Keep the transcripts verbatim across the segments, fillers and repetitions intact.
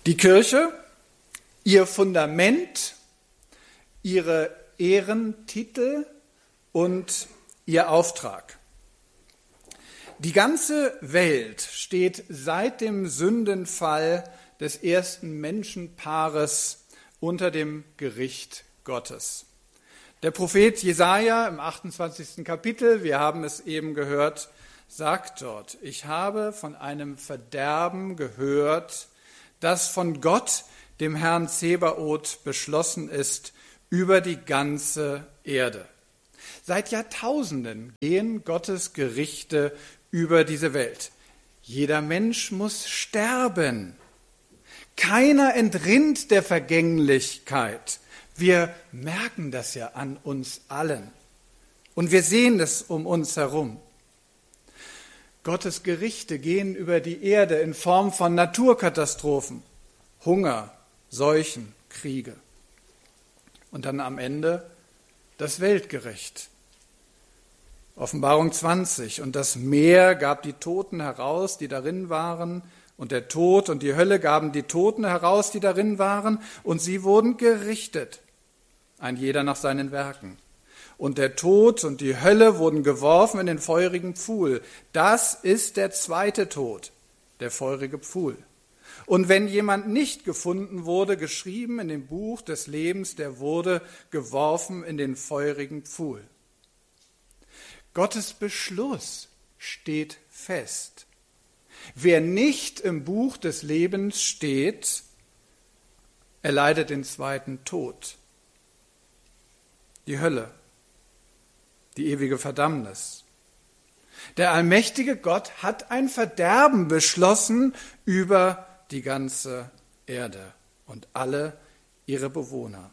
Die Kirche, ihr Fundament, ihre Ehrentitel und ihr Auftrag. Die ganze Welt steht seit dem Sündenfall des ersten Menschenpaares unter dem Gericht Gottes. Der Prophet Jesaja im achtundzwanzigsten Kapitel, wir haben es eben gehört, sagt dort: Ich habe von einem Verderben gehört, das von Gott, dem Herrn Zebaoth, beschlossen ist über die ganze Erde. Seit Jahrtausenden gehen Gottes Gerichte über diese Welt. Jeder Mensch muss sterben. Keiner entrinnt der Vergänglichkeit. Wir merken das ja an uns allen. Und wir sehen es um uns herum. Gottes Gerichte gehen über die Erde in Form von Naturkatastrophen, Hunger, Seuchen, Kriege. Und dann am Ende das Weltgericht. Offenbarung zwanzig. Und das Meer gab die Toten heraus, die darin waren, und der Tod und die Hölle gaben die Toten heraus, die darin waren, und sie wurden gerichtet, ein jeder nach seinen Werken. Und der Tod und die Hölle wurden geworfen in den feurigen Pfuhl. Das ist der zweite Tod, der feurige Pfuhl. Und wenn jemand nicht gefunden wurde, geschrieben in dem Buch des Lebens, der wurde geworfen in den feurigen Pfuhl. Gottes Beschluss steht fest. Wer nicht im Buch des Lebens steht, erleidet den zweiten Tod, die Hölle, die ewige Verdammnis. Der allmächtige Gott hat ein Verderben beschlossen über die ganze Erde und alle ihre Bewohner.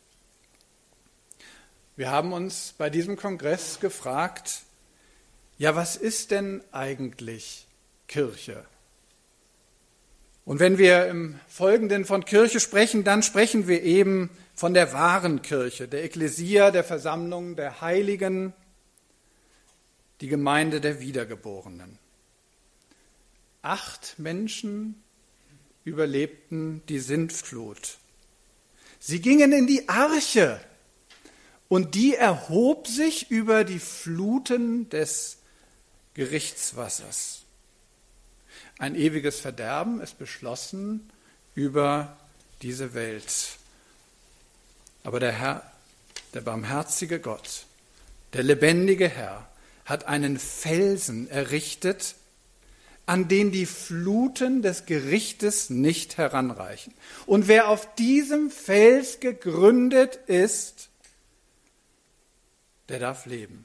Wir haben uns bei diesem Kongress gefragt, ja, was ist denn eigentlich Kirche? Und wenn wir im Folgenden von Kirche sprechen, dann sprechen wir eben von der wahren Kirche, der Ekklesia, der Versammlung der Heiligen, die Gemeinde der Wiedergeborenen. Acht Menschen überlebten die Sintflut. Sie gingen in die Arche und die erhob sich über die Fluten des Gerichtswassers. Ein ewiges Verderben ist beschlossen über diese Welt. Aber der Herr, der barmherzige Gott, der lebendige Herr, hat einen Felsen errichtet, an den die Fluten des Gerichtes nicht heranreichen. Und wer auf diesem Fels gegründet ist, der darf leben.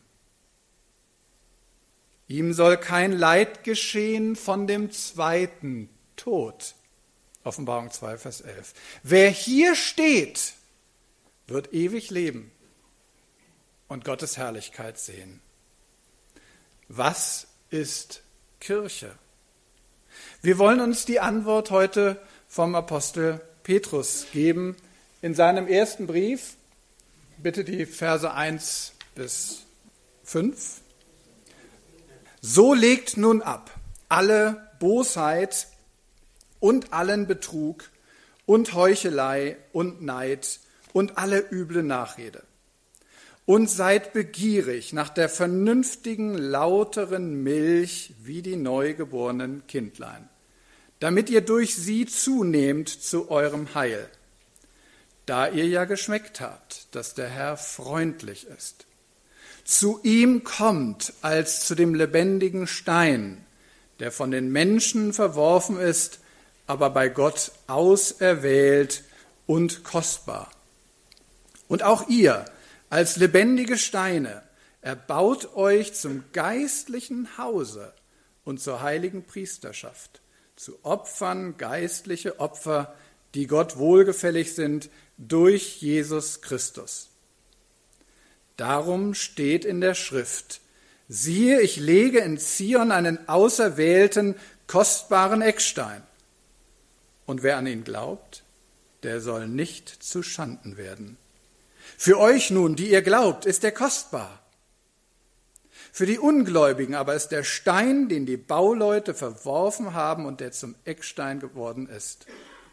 Ihm soll kein Leid geschehen von dem zweiten Tod. Offenbarung zwei, Vers elf. Wer hier steht, wird ewig leben und Gottes Herrlichkeit sehen. Was ist Kirche? Wir wollen uns die Antwort heute vom Apostel Petrus geben in seinem ersten Brief. Bitte die Verse eins bis fünf. So legt nun ab alle Bosheit und allen Betrug und Heuchelei und Neid und alle üble Nachrede. Und seid begierig nach der vernünftigen, lauteren Milch wie die neugeborenen Kindlein, damit ihr durch sie zunehmt zu eurem Heil, da ihr ja geschmeckt habt, dass der Herr freundlich ist. Zu ihm kommt als zu dem lebendigen Stein, der von den Menschen verworfen ist, aber bei Gott auserwählt und kostbar. Und auch ihr, als lebendige Steine, erbaut euch zum geistlichen Hause und zur heiligen Priesterschaft, zu Opfern, geistliche Opfer, die Gott wohlgefällig sind, durch Jesus Christus. Darum steht in der Schrift: Siehe, ich lege in Zion einen auserwählten, kostbaren Eckstein. Und wer an ihn glaubt, der soll nicht zu Schanden werden. Für euch nun, die ihr glaubt, ist er kostbar. Für die Ungläubigen aber ist der Stein, den die Bauleute verworfen haben und der zum Eckstein geworden ist,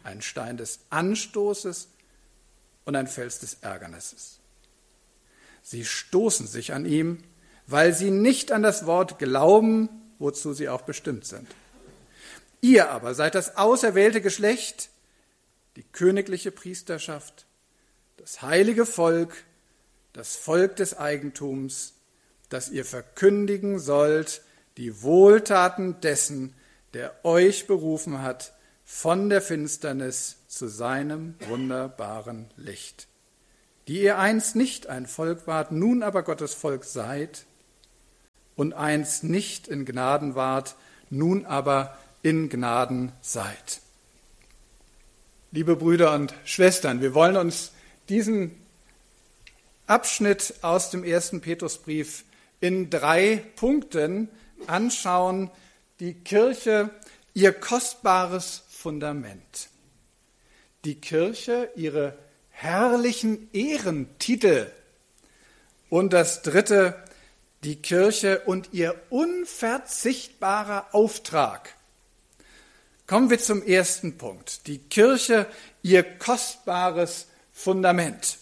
ein Stein des Anstoßes und ein Fels des Ärgernisses. Sie stoßen sich an ihm, weil sie nicht an das Wort glauben, wozu sie auch bestimmt sind. Ihr aber seid das auserwählte Geschlecht, die königliche Priesterschaft, das heilige Volk, das Volk des Eigentums, das ihr verkündigen sollt, die Wohltaten dessen, der euch berufen hat, von der Finsternis zu seinem wunderbaren Licht, die ihr einst nicht ein Volk wart, nun aber Gottes Volk seid, und einst nicht in Gnaden wart, nun aber in Gnaden seid. Liebe Brüder und Schwestern, wir wollen uns diesen Abschnitt aus dem ersten Petrusbrief in drei Punkten anschauen. Die Kirche, ihr kostbares Fundament. Die Kirche, ihre herrlichen Ehrentitel. Und das dritte, die Kirche und ihr unverzichtbarer Auftrag. Kommen wir zum ersten Punkt. Die Kirche, ihr kostbares Fundament.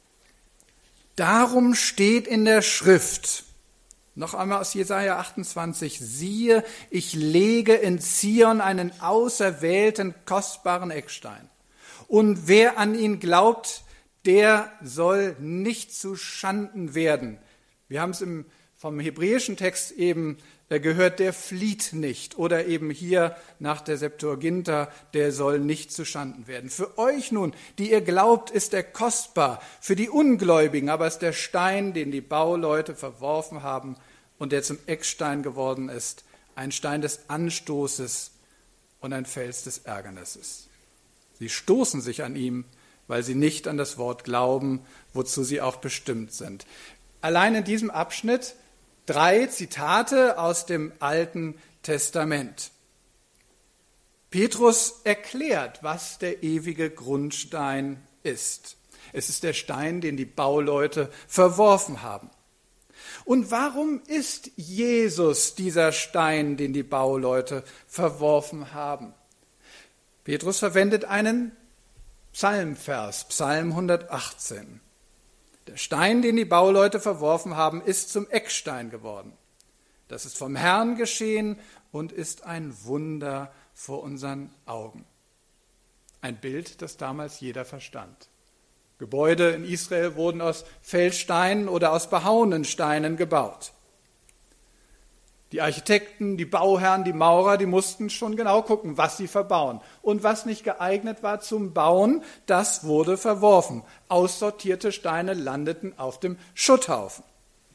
Darum steht in der Schrift, noch einmal aus Jesaja achtundzwanzig, siehe, ich lege in Zion einen auserwählten, kostbaren Eckstein. Und wer an ihn glaubt, der soll nicht zu Schanden werden. Wir haben es im, vom hebräischen Text eben gehört, der flieht nicht. Oder eben hier nach der Septuaginta, der soll nicht zu Schanden werden. Für euch nun, die ihr glaubt, ist er kostbar. Für die Ungläubigen aber ist der Stein, den die Bauleute verworfen haben und der zum Eckstein geworden ist, ein Stein des Anstoßes und ein Fels des Ärgernisses. Sie stoßen sich an ihm, weil sie nicht an das Wort glauben, wozu sie auch bestimmt sind. Allein in diesem Abschnitt drei Zitate aus dem Alten Testament. Petrus erklärt, was der ewige Grundstein ist. Es ist der Stein, den die Bauleute verworfen haben. Und warum ist Jesus dieser Stein, den die Bauleute verworfen haben? Petrus verwendet einen Psalmvers, Psalm hundertachtzehn. Der Stein, den die Bauleute verworfen haben, ist zum Eckstein geworden. Das ist vom Herrn geschehen und ist ein Wunder vor unseren Augen. Ein Bild, das damals jeder verstand. Gebäude in Israel wurden aus Feldsteinen oder aus behauenen Steinen gebaut. Die Architekten, die Bauherren, die Maurer, die mussten schon genau gucken, was sie verbauen. Und was nicht geeignet war zum Bauen, das wurde verworfen. Aussortierte Steine landeten auf dem Schutthaufen.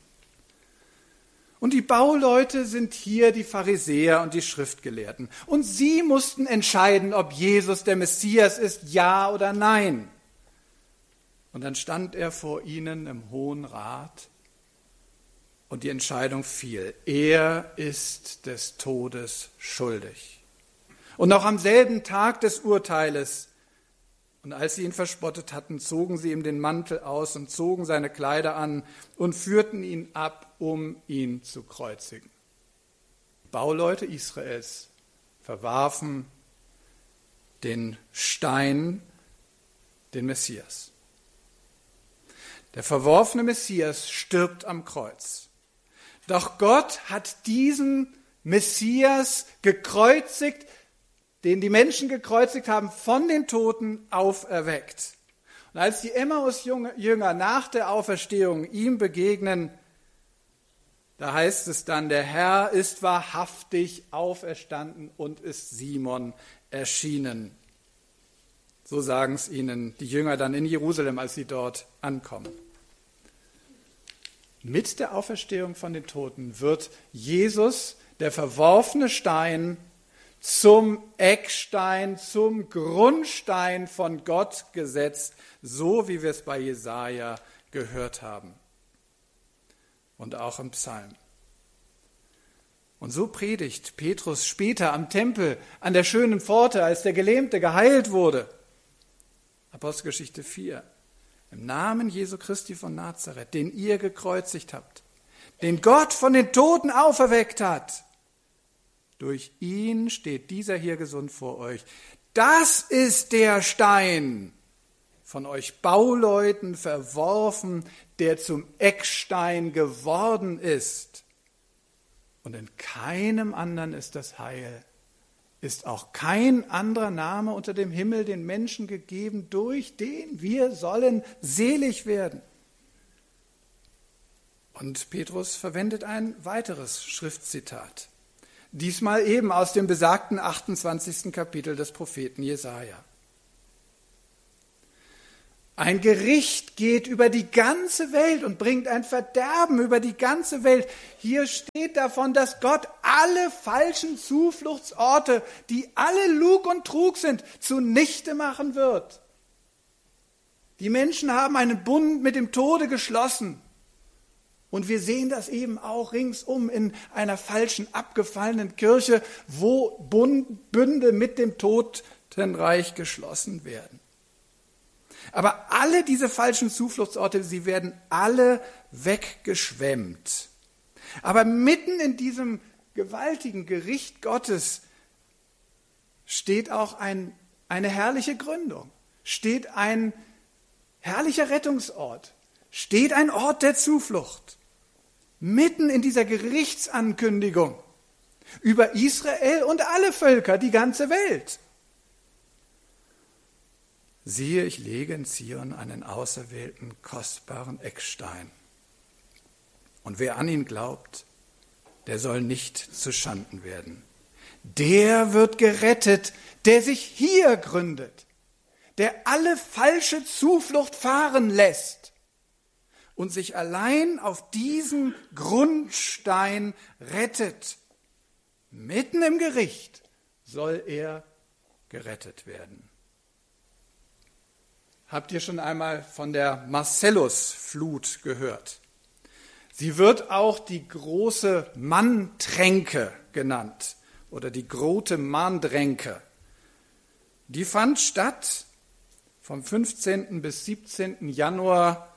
Und die Bauleute sind hier die Pharisäer und die Schriftgelehrten. Und sie mussten entscheiden, ob Jesus der Messias ist, ja oder nein. Und dann stand er vor ihnen im Hohen Rat und die Entscheidung fiel. Er ist des Todes schuldig. Und noch am selben Tag des Urteiles, und als sie ihn verspottet hatten, zogen sie ihm den Mantel aus und zogen seine Kleider an und führten ihn ab, um ihn zu kreuzigen. Bauleute Israels verwarfen den Stein, den Messias. Der verworfene Messias stirbt am Kreuz. Doch Gott hat diesen Messias gekreuzigt, den die Menschen gekreuzigt haben, von den Toten auferweckt. Und als die Emmaus-Jünger nach der Auferstehung ihm begegnen, da heißt es dann, der Herr ist wahrhaftig auferstanden und ist Simon erschienen. So sagen es ihnen die Jünger dann in Jerusalem, als sie dort ankommen. Mit der Auferstehung von den Toten wird Jesus, der verworfene Stein, zum Eckstein, zum Grundstein von Gott gesetzt, so wie wir es bei Jesaja gehört haben und auch im Psalm. Und so predigt Petrus später am Tempel an der schönen Pforte, als der Gelähmte geheilt wurde. Apostelgeschichte vier. Im Namen Jesu Christi von Nazareth, den ihr gekreuzigt habt, den Gott von den Toten auferweckt hat, Durch ihn steht dieser hier gesund vor euch. Das ist der Stein, von euch Bauleuten verworfen, der zum Eckstein geworden ist. Und in keinem anderen ist das Heil. Ist auch kein anderer Name unter dem Himmel den Menschen gegeben, durch den wir sollen selig werden. Und Petrus verwendet ein weiteres Schriftzitat. Diesmal eben aus dem besagten achtundzwanzigsten Kapitel des Propheten Jesaja. Ein Gericht geht über die ganze Welt und bringt ein Verderben über die ganze Welt. Hier steht davon, dass Gott alle falschen Zufluchtsorte, die alle Lug und Trug sind, zunichte machen wird. Die Menschen haben einen Bund mit dem Tode geschlossen. Und wir sehen das eben auch ringsum in einer falschen, abgefallenen Kirche, wo Bünde mit dem Totenreich geschlossen werden. Aber alle diese falschen Zufluchtsorte, sie werden alle weggeschwemmt. Aber mitten in diesem gewaltigen Gericht Gottes steht auch ein, eine herrliche Gründung, steht ein herrlicher Rettungsort, steht ein Ort der Zuflucht. Mitten in dieser Gerichtsankündigung über Israel und alle Völker, die ganze Welt. Siehe, ich lege in Zion einen auserwählten, kostbaren Eckstein. Und wer an ihn glaubt, der soll nicht zu Schanden werden. Der wird gerettet, der sich hier gründet, der alle falsche Zuflucht fahren lässt und sich allein auf diesen Grundstein rettet. Mitten im Gericht soll er gerettet werden. Habt ihr schon einmal von der Marcellus-Flut gehört? Sie wird auch die große Manntränke genannt oder die große Manndränke. Die fand statt vom fünfzehnten bis siebzehnten Januar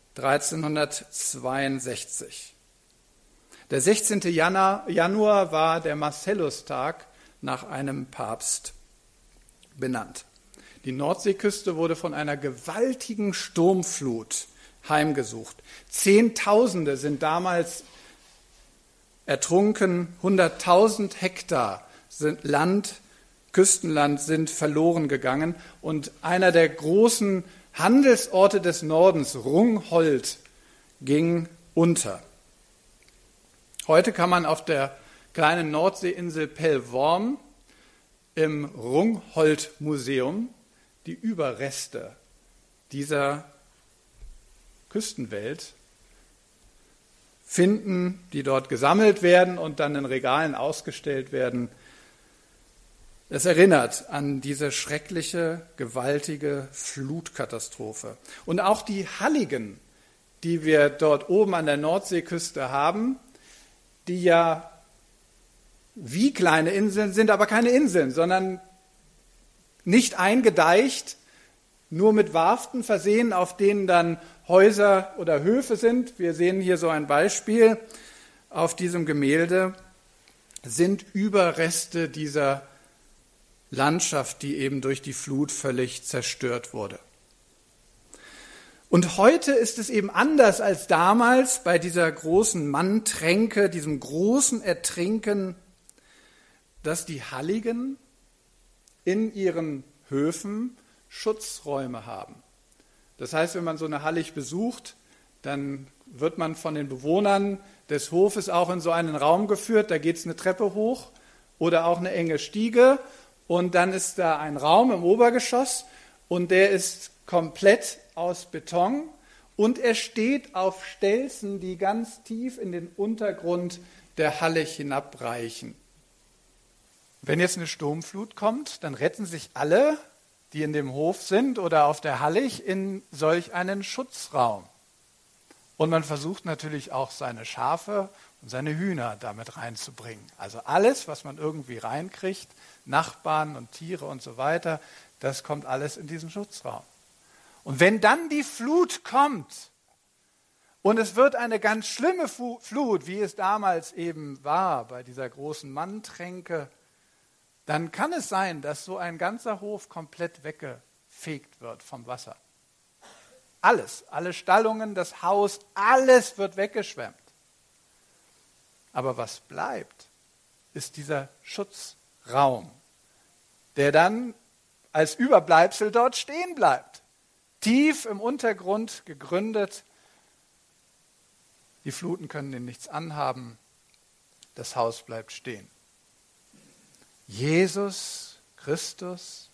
dreizehnhundertzweiundsechzig. Der sechzehnte Januar war der Marcellustag nach einem Papst benannt. Die Nordseeküste wurde von einer gewaltigen Sturmflut heimgesucht. Zehntausende sind damals ertrunken, hunderttausend Hektar sind Land, Küstenland sind verloren gegangen und einer der großen Handelsorte des Nordens, Rungholt, ging unter. Heute kann man auf der kleinen Nordseeinsel Pellworm im Rungholt-Museum die Überreste dieser Küstenwelt finden, die dort gesammelt werden und dann in Regalen ausgestellt werden. Es erinnert an diese schreckliche, gewaltige Flutkatastrophe. Und auch die Halligen, die wir dort oben an der Nordseeküste haben, die ja wie kleine Inseln sind, aber keine Inseln, sondern nicht eingedeicht, nur mit Warften versehen, auf denen dann Häuser oder Höfe sind. Wir sehen hier so ein Beispiel auf diesem Gemälde, sind Überreste dieser Landschaft, die eben durch die Flut völlig zerstört wurde. Und heute ist es eben anders als damals bei dieser großen Manntränke, diesem großen Ertrinken, dass die Halligen in ihren Höfen Schutzräume haben. Das heißt, wenn man so eine Hallig besucht, dann wird man von den Bewohnern des Hofes auch in so einen Raum geführt, da geht es eine Treppe hoch oder auch eine enge Stiege und dann ist da ein Raum im Obergeschoss und der ist komplett aus Beton und er steht auf Stelzen, die ganz tief in den Untergrund der Hallig hinabreichen. Wenn jetzt eine Sturmflut kommt, dann retten sich alle, die in dem Hof sind oder auf der Hallig, in solch einen Schutzraum. Und man versucht natürlich auch seine Schafe und seine Hühner damit reinzubringen. Also alles, was man irgendwie reinkriegt, Nachbarn und Tiere und so weiter, das kommt alles in diesen Schutzraum. Und wenn dann die Flut kommt und es wird eine ganz schlimme Flut, wie es damals eben war bei dieser großen Manntränke, dann kann es sein, dass so ein ganzer Hof komplett weggefegt wird vom Wasser. Alles, alle Stallungen, das Haus, alles wird weggeschwemmt. Aber was bleibt, ist dieser Schutzraum, der dann als Überbleibsel dort stehen bleibt. Tief im Untergrund gegründet. Die Fluten können ihn nichts anhaben. Das Haus bleibt stehen. Jesus Christus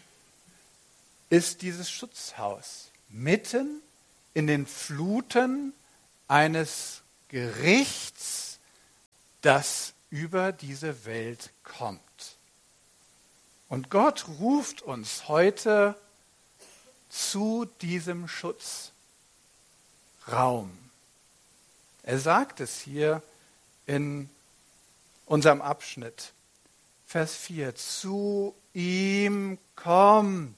ist dieses Schutzhaus mitten in den Fluten eines Gerichts, das über diese Welt kommt. Und Gott ruft uns heute zu diesem Schutzraum. Er sagt es hier in unserem Abschnitt, Vers vier, zu ihm kommt.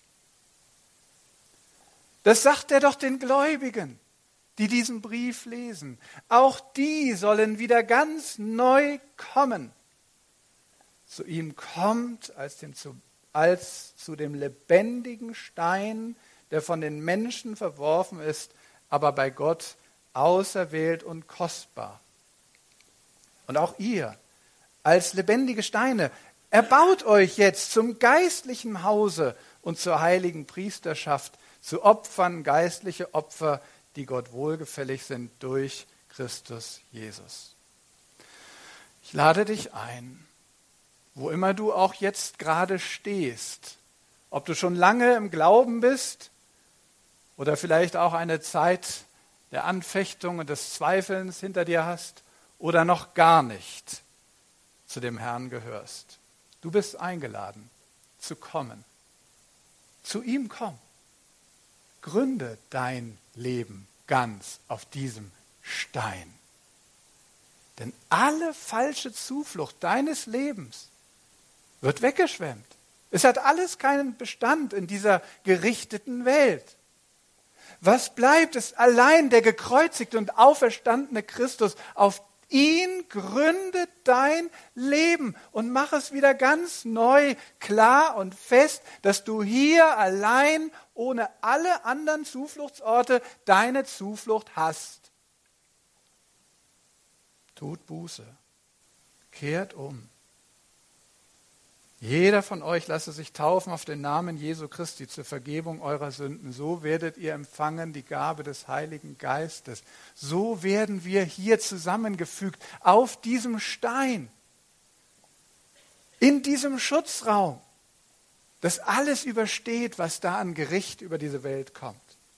Das sagt er doch den Gläubigen, die diesen Brief lesen. Auch die sollen wieder ganz neu kommen. Zu ihm kommt als, dem, als zu dem lebendigen Stein, der von den Menschen verworfen ist, aber bei Gott auserwählt und kostbar. Und auch ihr, als lebendige Steine, erbaut euch jetzt zum geistlichen Hause und zur heiligen Priesterschaft, zu Opfern, geistliche Opfer, die Gott wohlgefällig sind durch Christus Jesus. Ich lade dich ein, wo immer du auch jetzt gerade stehst, ob du schon lange im Glauben bist oder vielleicht auch eine Zeit der Anfechtung und des Zweifelns hinter dir hast oder noch gar nicht zu dem Herrn gehörst. Du bist eingeladen, zu kommen. Zu ihm komm. Gründe dein Leben ganz auf diesem Stein. Denn alle falsche Zuflucht deines Lebens wird weggeschwemmt. Es hat alles keinen Bestand in dieser gerichteten Welt. Was bleibt, ist allein der gekreuzigte und auferstandene Christus. Auf ihn gründet dein Leben und mach es wieder ganz neu, klar und fest, dass du hier allein, ohne alle anderen Zufluchtsorte, deine Zuflucht hast. Tut Buße, kehrt um. Jeder von euch lasse sich taufen auf den Namen Jesu Christi zur Vergebung eurer Sünden. So werdet ihr empfangen die Gabe des Heiligen Geistes. So werden wir hier zusammengefügt auf diesem Stein, in diesem Schutzraum, das alles übersteht, was da an Gericht über diese Welt kommt.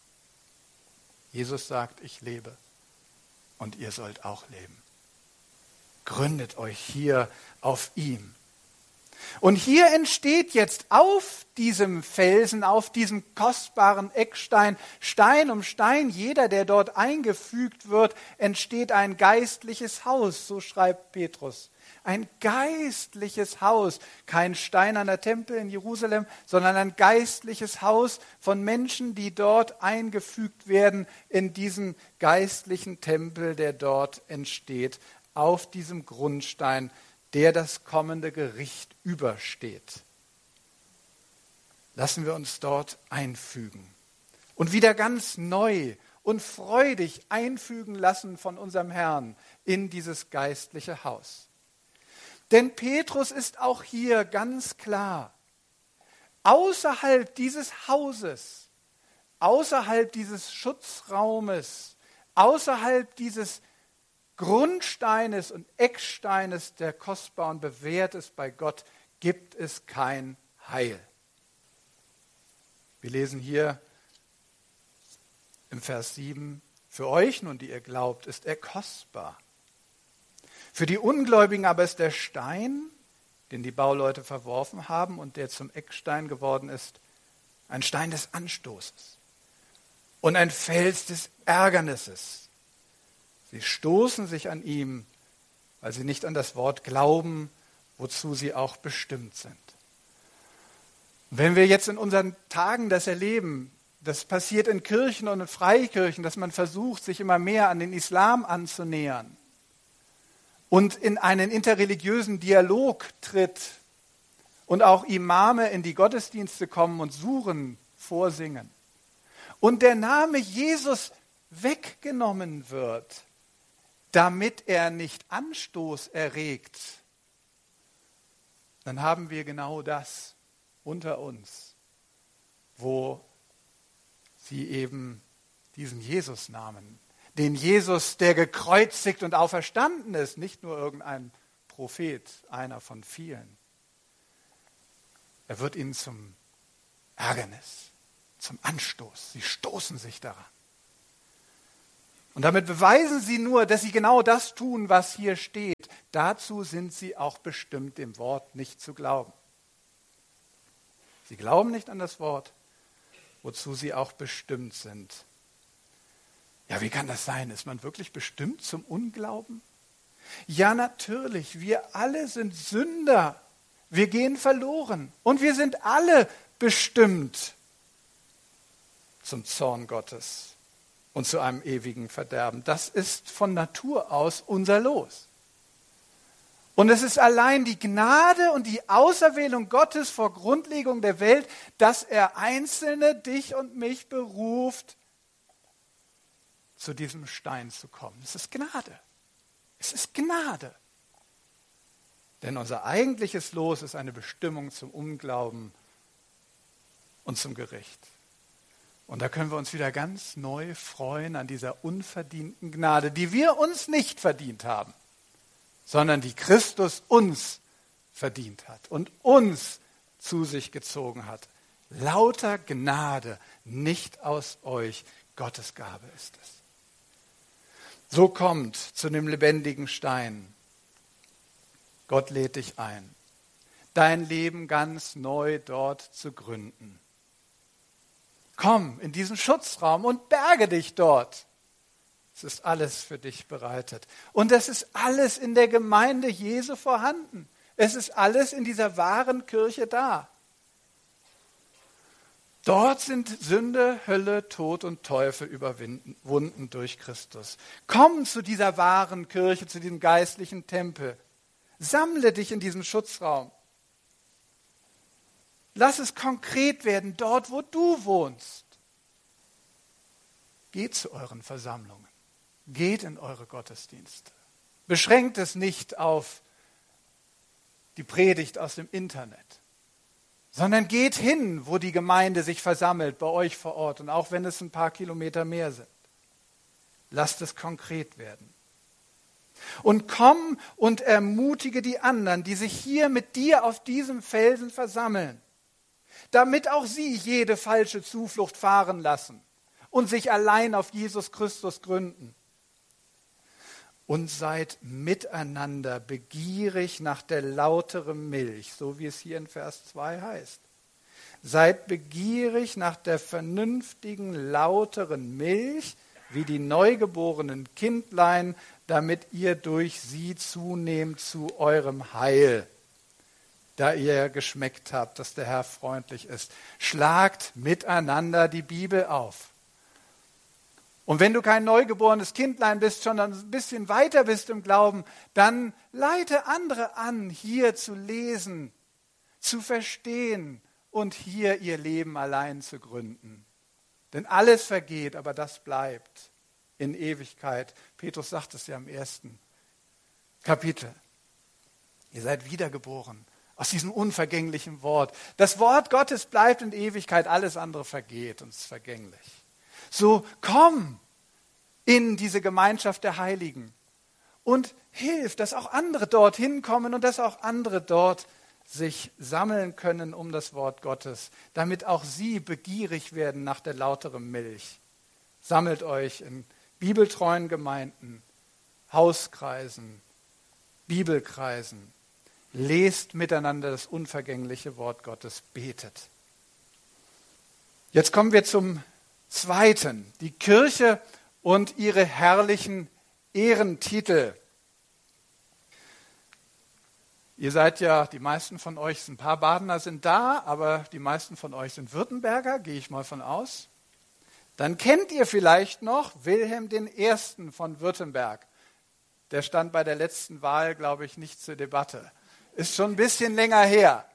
Jesus sagt, ich lebe und ihr sollt auch leben. Gründet euch hier auf ihm. Und hier entsteht jetzt auf diesem Felsen, auf diesem kostbaren Eckstein, Stein um Stein, jeder, der dort eingefügt wird, entsteht ein geistliches Haus, so schreibt Petrus. Ein geistliches Haus, kein steinerner Tempel in Jerusalem, sondern ein geistliches Haus von Menschen, die dort eingefügt werden in diesen geistlichen Tempel, der dort entsteht, auf diesem Grundstein, der das kommende Gericht übersteht. Lassen wir uns dort einfügen und wieder ganz neu und freudig einfügen lassen von unserem Herrn in dieses geistliche Haus. Denn Petrus ist auch hier ganz klar, außerhalb dieses Hauses, außerhalb dieses Schutzraumes, außerhalb dieses Grundsteines und Ecksteines, der kostbar und bewährt ist bei Gott, gibt es kein Heil. Wir lesen hier im Vers sieben, für euch nun, die ihr glaubt, ist er kostbar. Für die Ungläubigen aber ist der Stein, den die Bauleute verworfen haben und der zum Eckstein geworden ist, ein Stein des Anstoßes und ein Fels des Ärgernisses. Sie stoßen sich an ihm, weil sie nicht an das Wort glauben, wozu sie auch bestimmt sind. Und wenn wir jetzt in unseren Tagen das erleben, Das passiert in Kirchen und in Freikirchen, dass man versucht, sich immer mehr an den Islam anzunähern und in einen interreligiösen Dialog tritt und auch Imame in die Gottesdienste kommen und Suren vorsingen. Und der Name Jesus weggenommen wird, damit er nicht Anstoß erregt, dann haben wir genau das unter uns, wo sie eben diesen Jesus-Namen, den Jesus, der gekreuzigt und auferstanden ist, nicht nur irgendein Prophet, einer von vielen. Er wird ihnen zum Ärgernis, zum Anstoß. Sie stoßen sich daran. Und damit beweisen sie nur, dass sie genau das tun, was hier steht. Dazu sind sie auch bestimmt, dem Wort nicht zu glauben. Sie glauben nicht an das Wort, wozu sie auch bestimmt sind. Ja, wie kann das sein? Ist man wirklich bestimmt zum Unglauben? Ja, natürlich. Wir alle sind Sünder. Wir gehen verloren. Und wir sind alle bestimmt zum Zorn Gottes und zu einem ewigen Verderben. Das ist von Natur aus unser Los. Und es ist allein die Gnade und die Auserwählung Gottes vor Grundlegung der Welt, dass er Einzelne, dich und mich beruft, zu diesem Stein zu kommen. Es ist Gnade. Es ist Gnade. Denn unser eigentliches Los ist eine Bestimmung zum Unglauben und zum Gericht. Und da können wir uns wieder ganz neu freuen an dieser unverdienten Gnade, die wir uns nicht verdient haben, sondern die Christus uns verdient hat und uns zu sich gezogen hat. Lauter Gnade, nicht aus euch, Gottes Gabe ist es. So kommt zu dem lebendigen Stein. Gott lädt dich ein, dein Leben ganz neu dort zu gründen. Komm in diesen Schutzraum und berge dich dort. Es ist alles für dich bereitet. Und es ist alles in der Gemeinde Jesu vorhanden. Es ist alles in dieser wahren Kirche da. Dort sind Sünde, Hölle, Tod und Teufel überwunden durch Christus. Komm zu dieser wahren Kirche, zu diesem geistlichen Tempel. Sammle dich in diesen Schutzraum. Lass es konkret werden, dort, wo du wohnst. Geht zu euren Versammlungen. Geht in eure Gottesdienste. Beschränkt es nicht auf die Predigt aus dem Internet, sondern geht hin, wo die Gemeinde sich versammelt, bei euch vor Ort, und auch wenn es ein paar Kilometer mehr sind. Lasst es konkret werden. Und komm und ermutige die anderen, die sich hier mit dir auf diesem Felsen versammeln, damit auch sie jede falsche Zuflucht fahren lassen und sich allein auf Jesus Christus gründen. Und seid miteinander begierig nach der lauteren Milch, so wie es hier in Vers zwei heißt. Seid begierig nach der vernünftigen, lauteren Milch, wie die neugeborenen Kindlein, damit ihr durch sie zunehmt zu eurem Heil, da ihr geschmeckt habt, dass der Herr freundlich ist. Schlagt miteinander die Bibel auf. Und wenn du kein neugeborenes Kindlein bist, schon ein bisschen weiter bist im Glauben, dann leite andere an, hier zu lesen, zu verstehen und hier ihr Leben allein zu gründen. Denn alles vergeht, aber das bleibt in Ewigkeit. Petrus sagt es ja im ersten Kapitel. Ihr seid wiedergeboren aus diesem unvergänglichen Wort. Das Wort Gottes bleibt in Ewigkeit, alles andere vergeht und ist vergänglich. So komm in diese Gemeinschaft der Heiligen und hilf, dass auch andere dorthin kommen und dass auch andere dort sich sammeln können um das Wort Gottes, damit auch sie begierig werden nach der lauteren Milch. Sammelt euch in bibeltreuen Gemeinden, Hauskreisen, Bibelkreisen. Lest miteinander das unvergängliche Wort Gottes, betet. Jetzt kommen wir zum Zweiten, die Kirche und ihre herrlichen Ehrentitel. Ihr seid ja, die meisten von euch, ein paar Badener sind da, aber die meisten von euch sind Württemberger, gehe ich mal von aus. Dann kennt ihr vielleicht noch Wilhelm I. von Württemberg. Der stand bei der letzten Wahl, glaube ich, nicht zur Debatte. Ist schon ein bisschen länger her.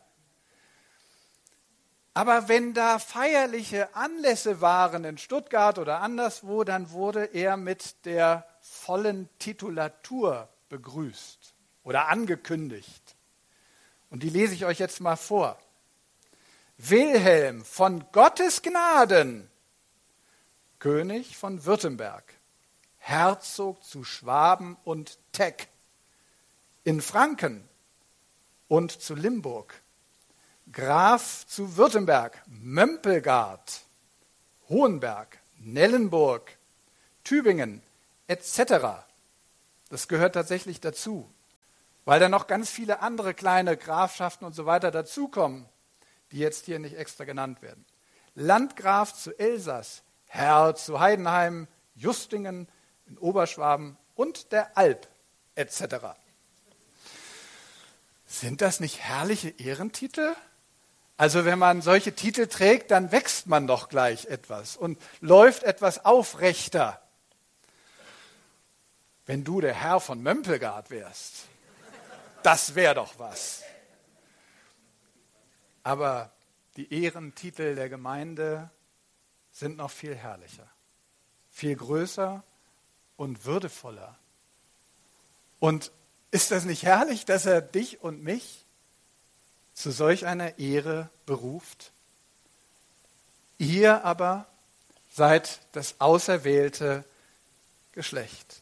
Aber wenn da feierliche Anlässe waren in Stuttgart oder anderswo, dann wurde er mit der vollen Titulatur begrüßt oder angekündigt. Und die lese ich euch jetzt mal vor. Wilhelm von Gottes Gnaden, König von Württemberg, Herzog zu Schwaben und Teck, in Franken und zu Limburg, Graf zu Württemberg, Mömpelgard, Hohenberg, Nellenburg, Tübingen et cetera. Das gehört tatsächlich dazu, weil da noch ganz viele andere kleine Grafschaften und so weiter dazukommen, die jetzt hier nicht extra genannt werden. Landgraf zu Elsass, Herr zu Heidenheim, Justingen in Oberschwaben und der Alb et cetera. Sind das nicht herrliche Ehrentitel? Also wenn man solche Titel trägt, dann wächst man doch gleich etwas und läuft etwas aufrechter. Wenn du der Herr von Mömpelgard wärst, das wäre doch was. Aber die Ehrentitel der Gemeinde sind noch viel herrlicher, viel größer und würdevoller. Und ist das nicht herrlich, dass er dich und mich zu solch einer Ehre beruft? Ihr aber seid das auserwählte Geschlecht.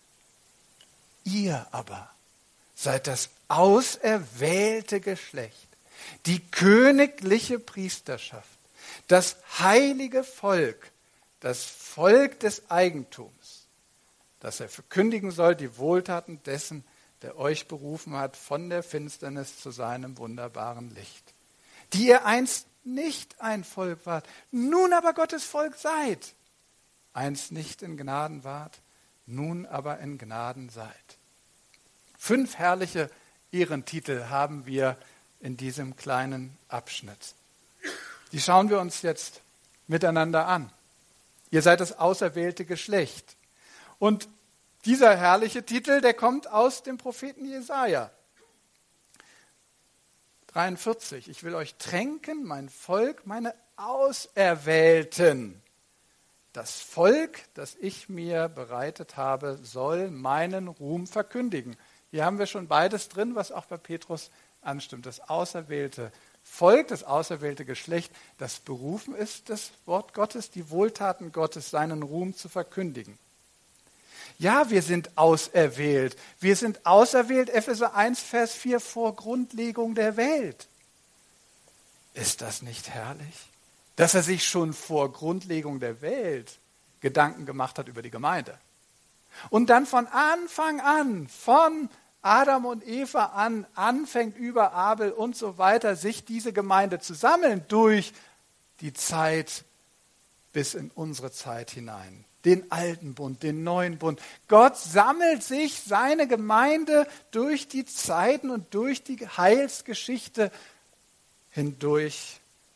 Ihr aber seid das auserwählte Geschlecht, die königliche Priesterschaft, das heilige Volk, das Volk des Eigentums, das er verkündigen soll, die Wohltaten dessen, der euch berufen hat von der Finsternis zu seinem wunderbaren Licht, die ihr einst nicht ein Volk wart, nun aber Gottes Volk seid, einst nicht in Gnaden wart, nun aber in Gnaden seid. Fünf herrliche Ehrentitel haben wir in diesem kleinen Abschnitt. Die schauen wir uns jetzt miteinander an. Ihr seid das auserwählte Geschlecht. Und dieser herrliche Titel, der kommt aus dem Propheten Jesaja. dreiundvierzig. Ich will euch tränken, mein Volk, meine Auserwählten. Das Volk, das ich mir bereitet habe, soll meinen Ruhm verkündigen. Hier haben wir schon beides drin, was auch bei Petrus anstimmt. Das auserwählte Volk, das auserwählte Geschlecht, das berufen ist, das Wort Gottes, die Wohltaten Gottes, seinen Ruhm zu verkündigen. Ja, wir sind auserwählt. Wir sind auserwählt, Epheser eins, Vers vier, vor Grundlegung der Welt. Ist das nicht herrlich? Dass er sich schon vor Grundlegung der Welt Gedanken gemacht hat über die Gemeinde. Und dann von Anfang an, von Adam und Eva an, anfängt über Abel und so weiter, sich diese Gemeinde zu sammeln durch die Zeit bis in unsere Zeit hinein. Den alten Bund, den neuen Bund. Gott sammelt sich seine Gemeinde durch die Zeiten und durch die Heilsgeschichte hindurch.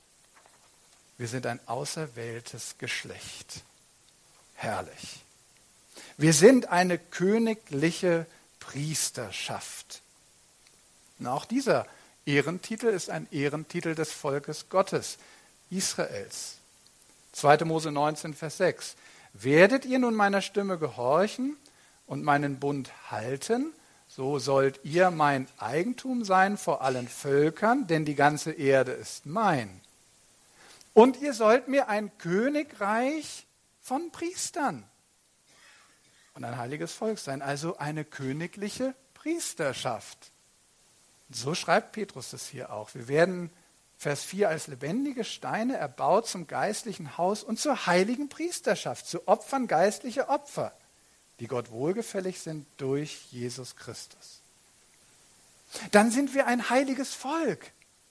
Wir sind ein auserwähltes Geschlecht. Herrlich. Wir sind eine königliche Priesterschaft. Und auch dieser Ehrentitel ist ein Ehrentitel des Volkes Gottes, Israels. zweiter Mose neunzehn, Vers sechs. Werdet ihr nun meiner Stimme gehorchen und meinen Bund halten, so sollt ihr mein Eigentum sein vor allen Völkern, denn die ganze Erde ist mein. Und ihr sollt mir ein Königreich von Priestern und ein heiliges Volk sein, also eine königliche Priesterschaft. So schreibt Petrus das hier auch. Wir werden, Vers vier, als lebendige Steine erbaut zum geistlichen Haus und zur heiligen Priesterschaft, zu Opfern geistliche Opfer, die Gott wohlgefällig sind durch Jesus Christus. Dann sind wir ein heiliges Volk.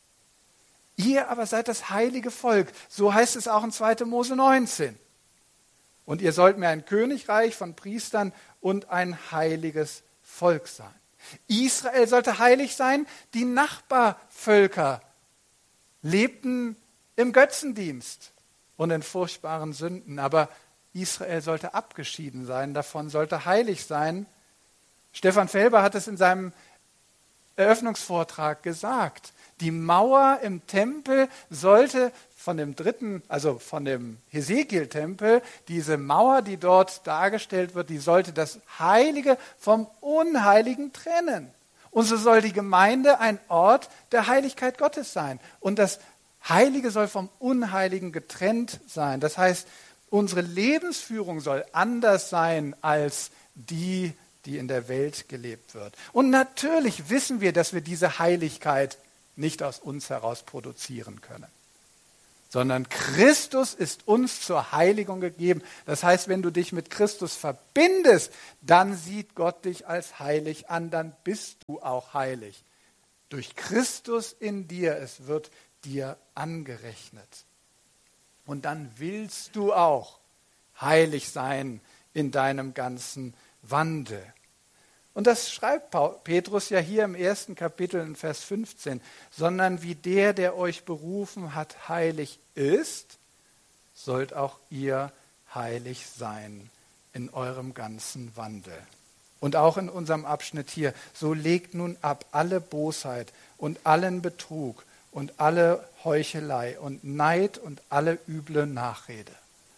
Ihr aber seid das heilige Volk. So heißt es auch in zweiter Mose neunzehn. Und ihr sollt mir ein Königreich von Priestern und ein heiliges Volk sein. Israel sollte heilig sein, die Nachbarvölker lebten im Götzendienst. und in furchtbaren Sünden. Aber Israel sollte abgeschieden sein davon, sollte heilig sein. Stefan Felber hat es in seinem Eröffnungsvortrag gesagt. Die Mauer im Tempel sollte von dem dritten, also von dem Hesekiel-Tempel, diese Mauer, die dort dargestellt wird, die sollte das Heilige vom Unheiligen trennen. Und so soll die Gemeinde ein Ort der Heiligkeit Gottes sein. Und das Heilige soll vom Unheiligen getrennt sein. Das heißt, unsere Lebensführung soll anders sein als die, die in der Welt gelebt wird. Und natürlich wissen wir, dass wir diese Heiligkeit nicht aus uns heraus produzieren können, sondern Christus ist uns zur Heiligung gegeben. Das heißt, wenn du dich mit Christus verbindest, dann sieht Gott dich als heilig an, dann bist du auch heilig. Durch Christus in dir, es wird dir angerechnet. Und dann willst du auch heilig sein in deinem ganzen Wandel. Und das schreibt Petrus ja hier im ersten Kapitel in Vers fünfzehn. Sondern wie der, der euch berufen hat, heilig ist, sollt auch ihr heilig sein in eurem ganzen Wandel. Und auch in unserem Abschnitt hier, so legt nun ab alle Bosheit und allen Betrug und alle Heuchelei und Neid und alle üble Nachrede.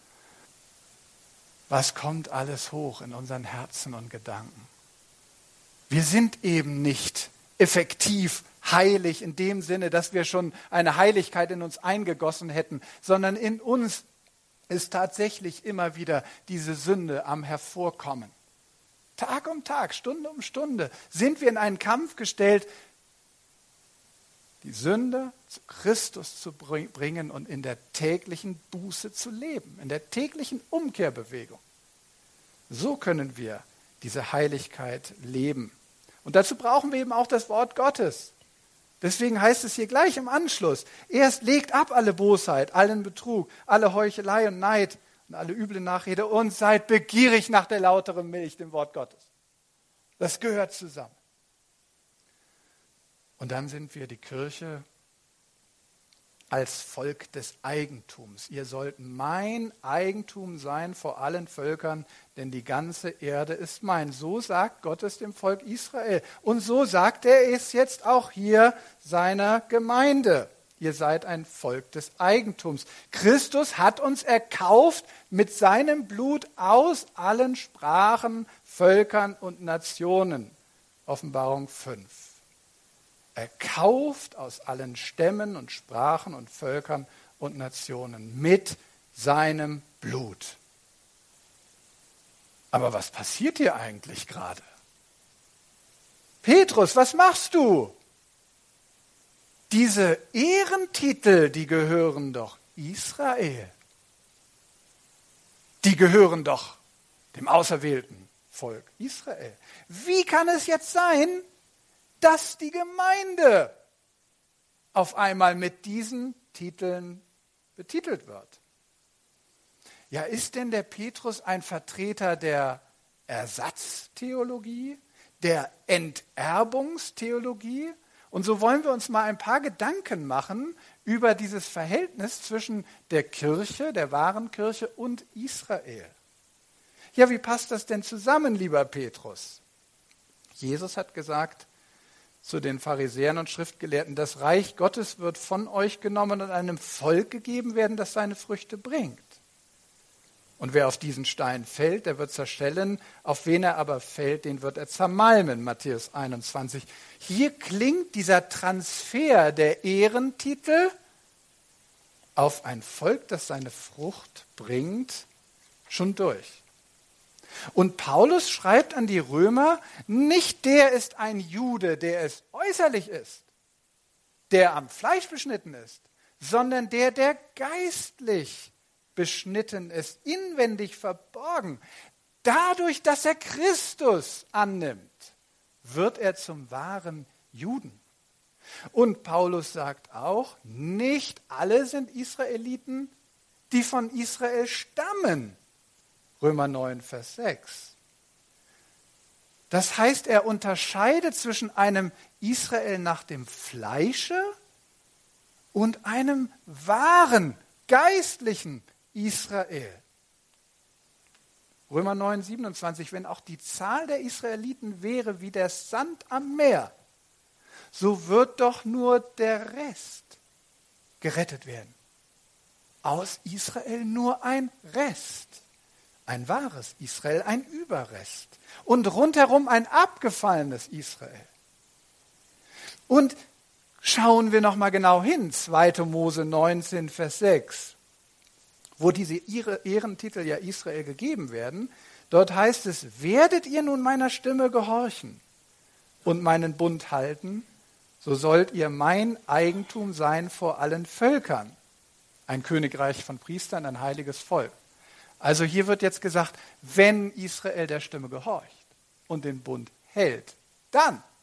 Was kommt alles hoch in unseren Herzen und Gedanken? Wir sind eben nicht effektiv heilig in dem Sinne, dass wir schon eine Heiligkeit in uns eingegossen hätten, sondern in uns ist tatsächlich immer wieder diese Sünde am Hervorkommen. Tag um Tag, Stunde um Stunde sind wir in einen Kampf gestellt, die Sünde zu Christus zu bringen und in der täglichen Buße zu leben, in der täglichen Umkehrbewegung. So können wir diese Heiligkeit leben. Und dazu brauchen wir eben auch das Wort Gottes. Deswegen heißt es hier gleich im Anschluss, erst legt ab alle Bosheit, allen Betrug, alle Heuchelei und Neid und alle üble Nachrede und seid begierig nach der lauteren Milch, dem Wort Gottes. Das gehört zusammen. Und dann sind wir die Kirche als Volk des Eigentums. Ihr sollt mein Eigentum sein vor allen Völkern, denn die ganze Erde ist mein. So sagt Gott es dem Volk Israel. Und so sagt er es jetzt auch hier seiner Gemeinde. Ihr seid ein Volk des Eigentums. Christus hat uns erkauft mit seinem Blut aus allen Sprachen, Völkern und Nationen. Offenbarung fünf. Erkauft aus allen Stämmen und Sprachen und Völkern und Nationen mit seinem Blut. Aber was passiert hier eigentlich gerade? Petrus, was machst du? Diese Ehrentitel, die gehören doch Israel. Die gehören doch dem auserwählten Volk Israel. Wie kann es jetzt sein, dass die Gemeinde auf einmal mit diesen Titeln betitelt wird? Ja, ist denn der Petrus ein Vertreter der Ersatztheologie, der Enterbungstheologie? Und so wollen wir uns mal ein paar Gedanken machen über dieses Verhältnis zwischen der Kirche, der wahren Kirche und Israel. Ja, wie passt das denn zusammen, lieber Petrus? Jesus hat gesagt zu den Pharisäern und Schriftgelehrten, das Reich Gottes wird von euch genommen und einem Volk gegeben werden, das seine Früchte bringt. Und wer auf diesen Stein fällt, der wird zerschellen, auf wen er aber fällt, den wird er zermalmen, Matthäus einundzwanzig. Hier klingt dieser Transfer der Ehrentitel auf ein Volk, das seine Frucht bringt, schon durch. Und Paulus schreibt an die Römer, nicht der ist ein Jude, der es äußerlich ist, der am Fleisch beschnitten ist, sondern der, der geistlich beschnitten ist, inwendig verborgen. Dadurch, dass er Christus annimmt, wird er zum wahren Juden. Und Paulus sagt auch, nicht alle sind Israeliten, die von Israel stammen. Römer neun, Vers sechs. Das heißt, er unterscheidet zwischen einem Israel nach dem Fleische und einem wahren geistlichen Israel. Römer neun, siebenundzwanzig, wenn auch die Zahl der Israeliten wäre wie der Sand am Meer, so wird doch nur der Rest gerettet werden. Aus Israel nur ein Rest, ein wahres Israel, ein Überrest und rundherum ein abgefallenes Israel. Und schauen wir nochmal genau hin, zweiter Mose neunzehn, Vers sechs, wo diese Ehrentitel ja Israel gegeben werden. Dort heißt es, werdet ihr nun meiner Stimme gehorchen und meinen Bund halten, so sollt ihr mein Eigentum sein vor allen Völkern. Ein Königreich von Priestern, ein heiliges Volk. Also hier wird jetzt gesagt, wenn Israel der Stimme gehorcht und den Bund hält, dann